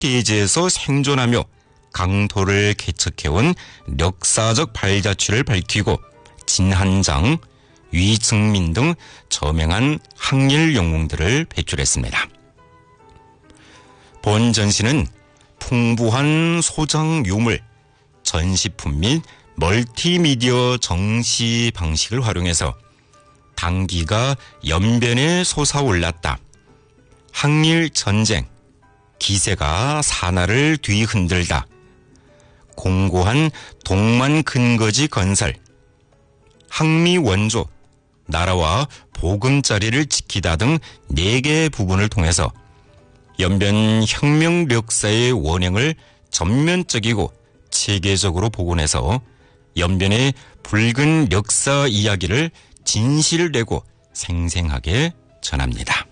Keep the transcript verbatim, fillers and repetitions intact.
대제에서 생존하며 강토를 개척해온 역사적 발자취를 밝히고 진한장, 위증민 등 저명한 항일 영웅들을 배출했습니다. 본 전시는 풍부한 소장 유물, 전시품 및 멀티미디어 정시 방식을 활용해서 당기가 연변에 솟아올랐다. 항일 전쟁, 기세가 산하를 뒤흔들다. 공고한 동만 근거지 건설, 항미 원조, 나라와 보금자리를 지키다 등 네 개의 부분을 통해서 연변 혁명 역사의 원행을 전면적이고 체계적으로 복원해서 연변의 붉은 역사 이야기를 진실되고 생생하게 전합니다.